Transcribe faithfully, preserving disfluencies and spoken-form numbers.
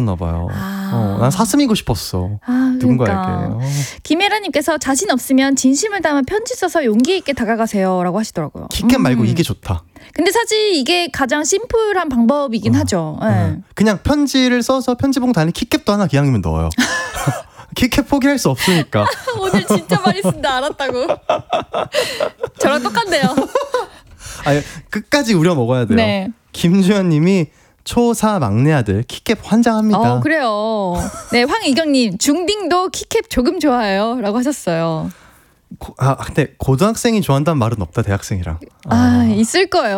싶었나 봐요. 아. 어, 난 사슴이고 싶었어. 아, 누군가에게. 그러니까. 어. 김혜라님께서 자신 없으면 진심을 담아 편지 써서 용기 있게 다가가세요 라고 하시더라고요. 키캡 음. 말고 이게 좋다. 근데 사실 이게 가장 심플한 방법이긴 어. 하죠. 네. 어. 그냥 편지를 써서 편지봉 안에 키캡도 하나 기왕이면 넣어요. 키캡 포기할 수 없으니까. 오늘 진짜 많이 쓴다 알았다고. 저랑 똑같네요. 아니, 끝까지 우려 먹어야 돼요. 네. 김주현 님이 초사 막내 아들 키캡 환장합니다. 어, 그래요. 네, 황이경님 중딩도 키캡 조금 좋아해요 라고 하셨어요. 고, 아 근데 고등학생이 좋아한다는 말은 없다. 대학생이랑. 아, 있을 거예요.